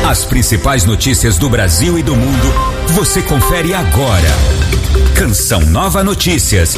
As principais notícias do Brasil e do mundo, você confere agora. Canção Nova Notícias.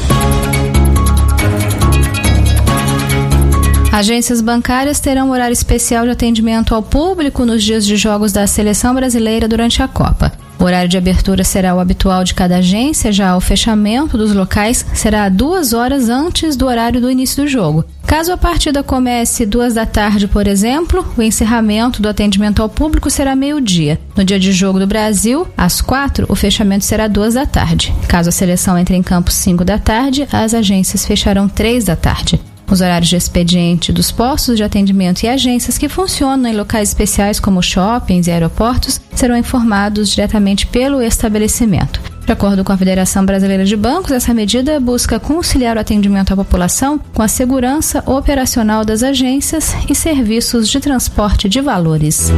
Agências bancárias terão horário especial de atendimento ao público nos dias de jogos da Seleção Brasileira durante a Copa. O horário de abertura será o habitual de cada agência, já o fechamento dos locais será 2 horas antes do horário do início do jogo. Caso a partida comece 2 da tarde, por exemplo, o encerramento do atendimento ao público será meio-dia. No dia de jogo do Brasil, às 4, o fechamento será 2 da tarde. Caso a seleção entre em campo 5 da tarde, as agências fecharão 3 da tarde. Os horários de expediente dos postos de atendimento e agências que funcionam em locais especiais como shoppings e aeroportos serão informados diretamente pelo estabelecimento. De acordo com a Federação Brasileira de Bancos, essa medida busca conciliar o atendimento à população com a segurança operacional das agências e serviços de transporte de valores.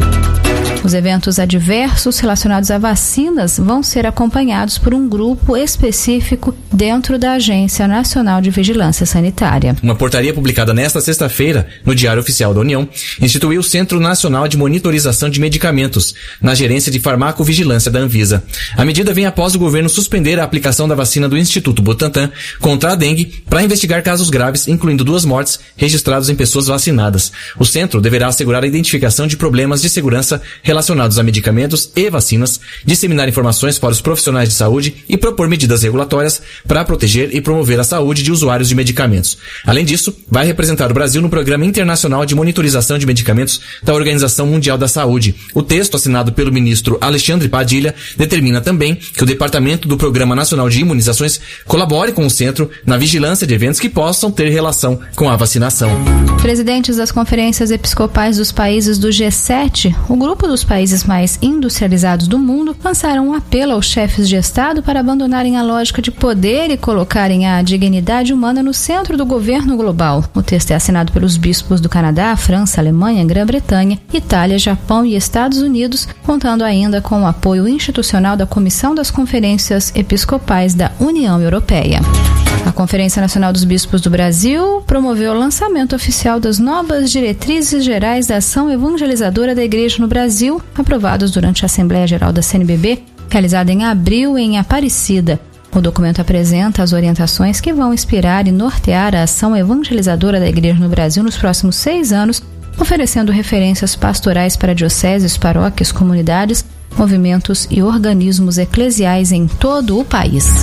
Os eventos adversos relacionados a vacinas vão ser acompanhados por um grupo específico dentro da Agência Nacional de Vigilância Sanitária. Uma portaria publicada nesta sexta-feira no Diário Oficial da União instituiu o Centro Nacional de Monitorização de Medicamentos na Gerência de Farmacovigilância da Anvisa. A medida vem após o governo suspender a aplicação da vacina do Instituto Butantan contra a dengue para investigar casos graves, incluindo 2 mortes registrados em pessoas vacinadas. O centro deverá assegurar a identificação de problemas de segurança relacionados a medicamentos e vacinas, disseminar informações para os profissionais de saúde e propor medidas regulatórias para proteger e promover a saúde de usuários de medicamentos. Além disso, vai representar o Brasil no Programa Internacional de Monitorização de Medicamentos da Organização Mundial da Saúde. O texto assinado pelo ministro Alexandre Padilha determina também que o Departamento do Programa Nacional de Imunizações colabore com o centro na vigilância de eventos que possam ter relação com a vacinação. Presidentes das conferências episcopais dos países do G7, o grupo dos países mais industrializados do mundo, lançaram um apelo aos chefes de Estado para abandonarem a lógica de poder e colocarem a dignidade humana no centro do governo global. O texto é assinado pelos bispos do Canadá, França, Alemanha, Grã-Bretanha, Itália, Japão e Estados Unidos, contando ainda com o apoio institucional da Comissão das Conferências Episcopais da União Europeia. A Conferência Nacional dos Bispos do Brasil promoveu o lançamento oficial das novas diretrizes gerais da ação evangelizadora da Igreja no Brasil, aprovados durante a Assembleia Geral da CNBB, realizada em abril em Aparecida. O documento apresenta as orientações que vão inspirar e nortear a ação evangelizadora da Igreja no Brasil nos próximos 6 anos, oferecendo referências pastorais para dioceses, paróquias, comunidades, movimentos e organismos eclesiais em todo o país.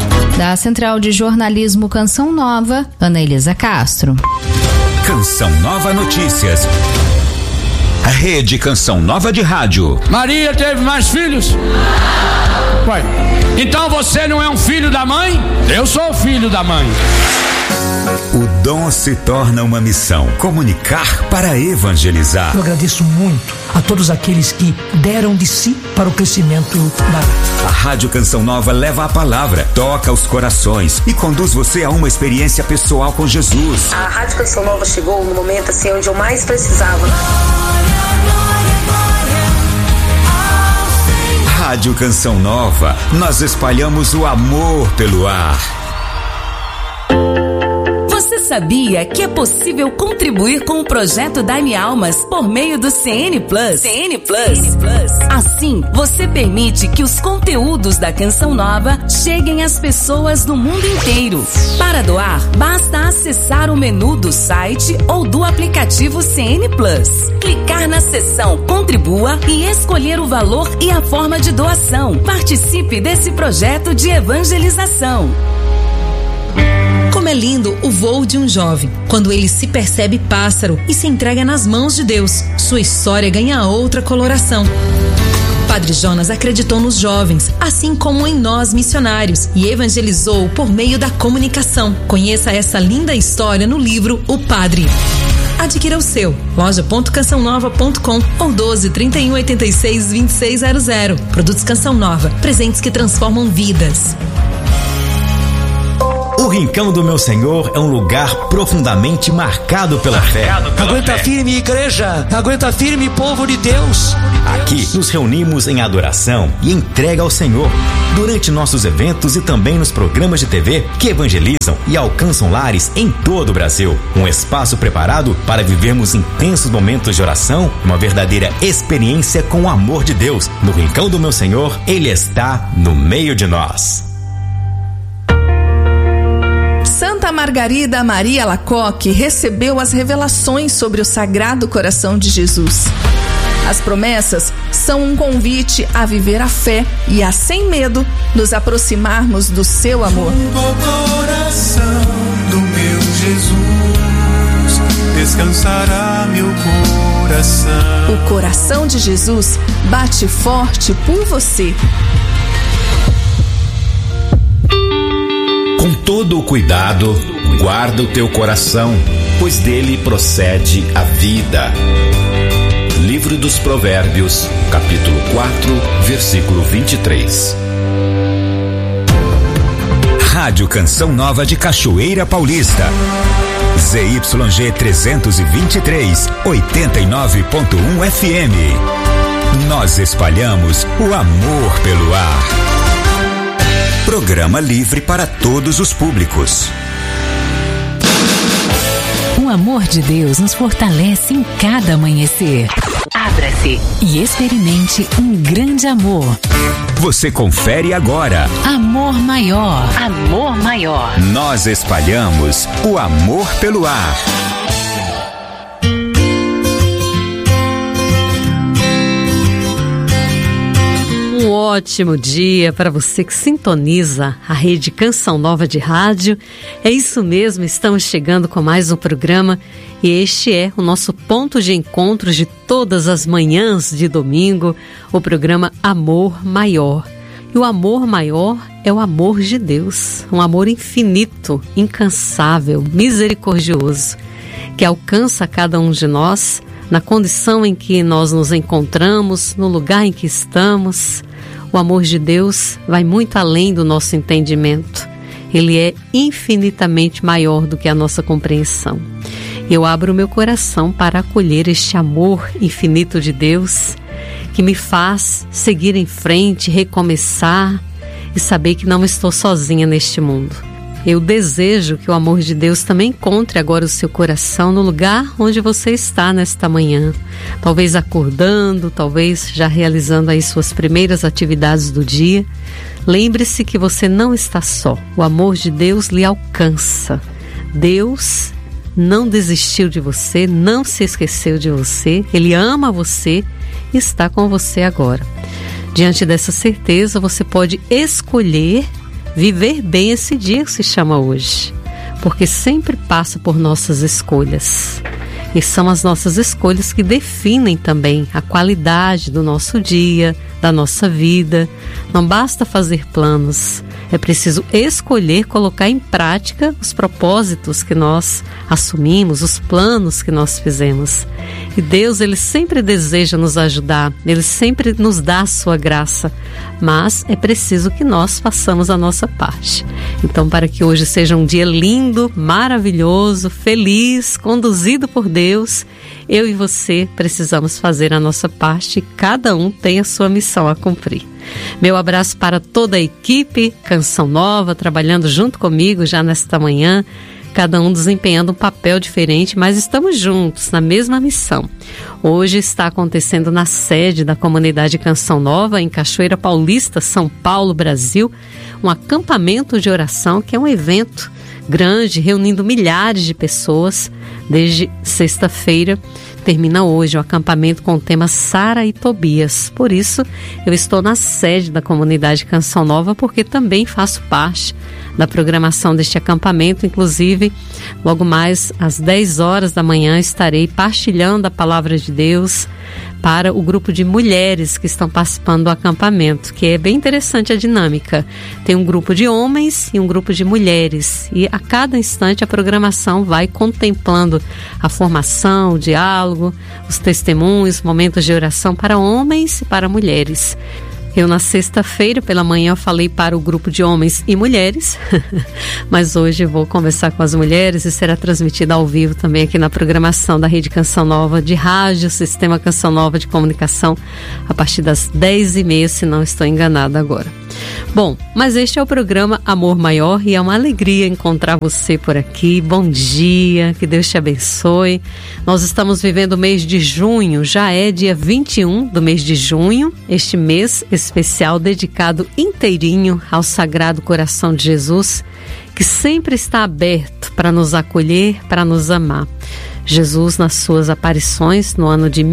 Da Central de Jornalismo Canção Nova, Ana Elisa Castro. Canção Nova Notícias. A Rede Canção Nova de Rádio. Maria teve mais filhos? Ué, então você não é um filho da mãe? Eu sou o filho da mãe. O dom se torna uma missão: comunicar para evangelizar. Eu agradeço muito a todos aqueles que deram de si para o crescimento da... A Rádio Canção Nova leva a palavra, toca os corações e conduz você a uma experiência pessoal com Jesus. A Rádio Canção Nova chegou no momento assim onde eu mais precisava. Rádio Canção Nova, nós espalhamos o amor pelo ar. Você sabia que é possível contribuir com o projeto Dai-me Almas por meio do CN Plus? CN Plus. Assim, você permite que os conteúdos da Canção Nova cheguem às pessoas no mundo inteiro. Para doar, basta acessar o menu do site ou do aplicativo CN Plus, clicar na seção Contribua e escolher o valor e a forma de doação. Participe desse projeto de evangelização. Como é lindo o voo de um jovem, quando ele se percebe pássaro e se entrega nas mãos de Deus. Sua história ganha outra coloração. Padre Jonas acreditou nos jovens, assim como em nós missionários, e evangelizou por meio da comunicação. Conheça essa linda história no livro O Padre. Adquira o seu, loja.cançãonova.com ou 12 31 86 2600. Produtos Canção Nova, presentes que transformam vidas. O Rincão do Meu Senhor é um lugar profundamente marcado pela fé. Aguenta firme, igreja. Aguenta firme, povo de Deus. Aqui nos reunimos em adoração e entrega ao Senhor. Durante nossos eventos e também nos programas de TV que evangelizam e alcançam lares em todo o Brasil. Um espaço preparado para vivermos intensos momentos de oração e uma verdadeira experiência com o amor de Deus. No Rincão do Meu Senhor, Ele está no meio de nós. Santa Margarida Maria Alacoque recebeu as revelações sobre o Sagrado Coração de Jesus. As promessas são um convite a viver a fé e a, sem medo, nos aproximarmos do seu amor. O coração do meu Jesus, descansará meu coração. O coração de Jesus bate forte por você. Com todo o cuidado, guarda o teu coração, pois dele procede a vida. Livro dos Provérbios, capítulo 4, versículo 23. Rádio Canção Nova de Cachoeira Paulista. ZYG 323, 89.1 FM. Nós espalhamos o amor pelo ar. Programa livre para todos os públicos. O amor de Deus nos fortalece em cada amanhecer. Abra-se e experimente um grande amor. Você confere agora. Amor maior. Amor maior. Nós espalhamos o amor pelo ar. Um ótimo dia para você que sintoniza a Rede Canção Nova de Rádio. É isso mesmo, estamos chegando com mais um programa e este é o nosso ponto de encontro de todas as manhãs de domingo, o programa Amor Maior. E o amor maior é o amor de Deus, um amor infinito, incansável, misericordioso, que alcança cada um de nós na condição em que nós nos encontramos, no lugar em que estamos. O amor de Deus vai muito além do nosso entendimento. Ele é infinitamente maior do que a nossa compreensão. Eu abro o meu coração para acolher este amor infinito de Deus, que me faz seguir em frente, recomeçar e saber que não estou sozinha neste mundo. Eu desejo que o amor de Deus também encontre agora o seu coração no lugar onde você está nesta manhã. Talvez acordando, talvez já realizando aí suas primeiras atividades do dia. Lembre-se que você não está só. O amor de Deus lhe alcança. Deus não desistiu de você, não se esqueceu de você. Ele ama você e está com você agora. Diante dessa certeza, você pode escolher viver bem esse dia que se chama hoje, porque sempre passa por nossas escolhas. E são as nossas escolhas que definem também a qualidade do nosso dia, da nossa vida. Não basta fazer planos, é preciso escolher colocar em prática os propósitos que nós assumimos, os planos que nós fizemos. E Deus, Ele sempre deseja nos ajudar, Ele sempre nos dá a sua graça, mas é preciso que nós façamos a nossa parte. Então, para que hoje seja um dia lindo, maravilhoso, feliz, conduzido por Deus, eu e você precisamos fazer a nossa parte e cada um tem a sua missão a cumprir. Meu abraço para toda a equipe Canção Nova, trabalhando junto comigo já nesta manhã, cada um desempenhando um papel diferente, mas estamos juntos na mesma missão. Hoje está acontecendo na sede da comunidade Canção Nova, em Cachoeira Paulista, São Paulo, Brasil, um acampamento de oração que é um evento grande, reunindo milhares de pessoas. Desde sexta-feira, termina hoje o acampamento com o tema Sara e Tobias. Por isso, eu estou na sede da comunidade Canção Nova, porque também faço parte da programação deste acampamento. Inclusive, logo mais às 10 horas da manhã estarei partilhando a palavra de Deus para o grupo de mulheres que estão participando do acampamento, que é bem interessante a dinâmica. Tem um grupo de homens e um grupo de mulheres, e a cada instante a programação vai contemplando a formação, o diálogo, os testemunhos, momentos de oração para homens e para mulheres. Eu, na sexta-feira, pela manhã, falei para o grupo de homens e mulheres, mas hoje vou conversar com as mulheres e será transmitida ao vivo também aqui na programação da Rede Canção Nova de Rádio, Sistema Canção Nova de Comunicação, a partir das 10h30, se não estou enganada agora. Bom, mas este é o programa Amor Maior e é uma alegria encontrar você por aqui. Bom dia, que Deus te abençoe. Nós estamos vivendo o mês de junho, já é dia 21 do mês de junho, este mês especial dedicado inteirinho ao Sagrado Coração de Jesus, que sempre está aberto para nos acolher, para nos amar. Jesus, nas suas aparições, no ano de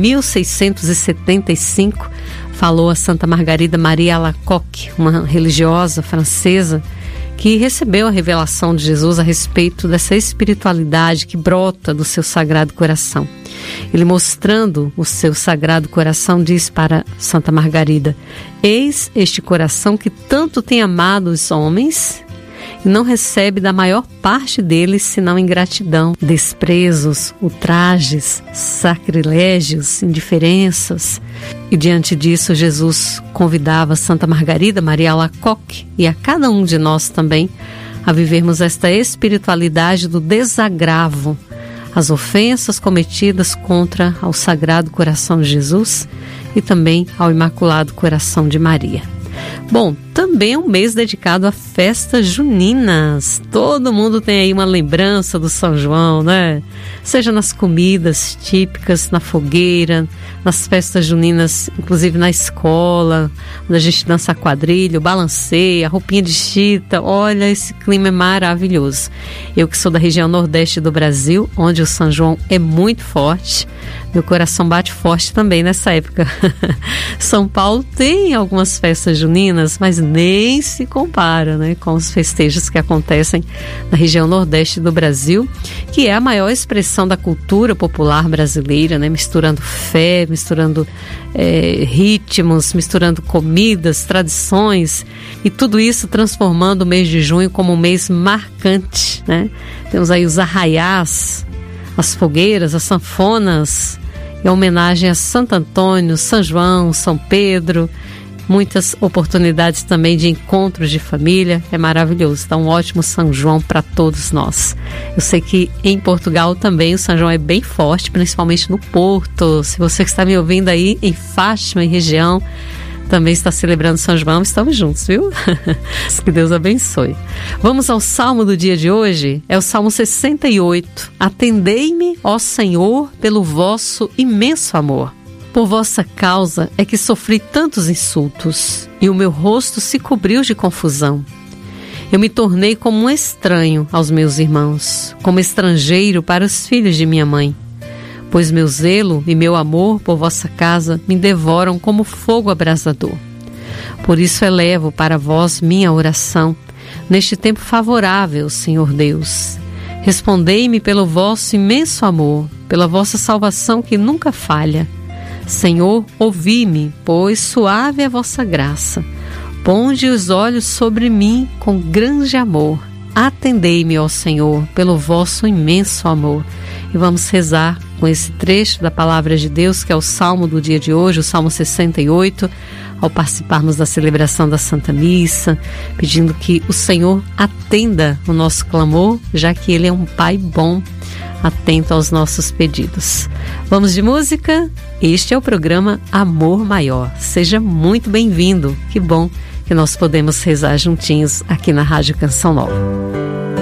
1675, falou a Santa Margarida Maria Alacoque, uma religiosa francesa, que recebeu a revelação de Jesus a respeito dessa espiritualidade que brota do seu Sagrado Coração. Ele, mostrando o seu Sagrado Coração, diz para Santa Margarida: eis este coração que tanto tem amado os homens e não recebe da maior parte deles senão ingratidão, desprezos, ultrajes, sacrilégios, indiferenças. E diante disso, Jesus convidava Santa Margarida Maria Alacoque e a cada um de nós também a vivermos esta espiritualidade do desagravo, as ofensas cometidas contra ao Sagrado Coração de Jesus e também ao Imaculado Coração de Maria. Bom, também é um mês dedicado a festas juninas. Todo mundo tem aí uma lembrança do São João, né? Seja nas comidas típicas, na fogueira, nas festas juninas, inclusive na escola, onde a gente dança a quadrilha, balanceia, a roupinha de chita. Olha, esse clima é maravilhoso. Eu que sou da região nordeste do Brasil, onde o São João é muito forte, meu coração bate forte também nessa época. São Paulo tem algumas festas juninas, mas nem se compara, né, com os festejos que acontecem na região nordeste do Brasil, que é a maior expressão da cultura popular brasileira, né, misturando fé, misturando ritmos, misturando comidas, tradições, e tudo isso transformando o mês de junho como um mês marcante, né? Temos aí os arraiás, as fogueiras, as sanfonas, em homenagem a Santo Antônio, São João, São Pedro, muitas oportunidades também de encontros de família. É maravilhoso. Então, um ótimo São João para todos nós. Eu sei que em Portugal também o São João é bem forte, principalmente no Porto. Se você que está me ouvindo aí em Fátima e região também está celebrando São João, estamos juntos, viu? Que Deus abençoe. Vamos ao Salmo do dia de hoje, é o Salmo 68. Atendei-me, ó Senhor, pelo vosso imenso amor. Por vossa causa é que sofri tantos insultos, e o meu rosto se cobriu de confusão. Eu me tornei como um estranho aos meus irmãos, como estrangeiro para os filhos de minha mãe. Pois meu zelo e meu amor por vossa casa me devoram como fogo abrasador. Por isso elevo para vós minha oração, neste tempo favorável, Senhor Deus. Respondei-me pelo vosso imenso amor, pela vossa salvação que nunca falha. Senhor, ouvi-me, pois suave é a vossa graça. Ponde os olhos sobre mim com grande amor. Atendei-me, ó Senhor, pelo vosso imenso amor. E vamos rezar com esse trecho da Palavra de Deus, que é o Salmo do dia de hoje, o Salmo 68, ao participarmos da celebração da Santa Missa, pedindo que o Senhor atenda o nosso clamor, já que Ele é um Pai bom, atento aos nossos pedidos. Vamos de música? Este é o programa Amor Maior. Seja muito bem-vindo. Que bom que nós podemos rezar juntinhos aqui na Rádio Canção Nova.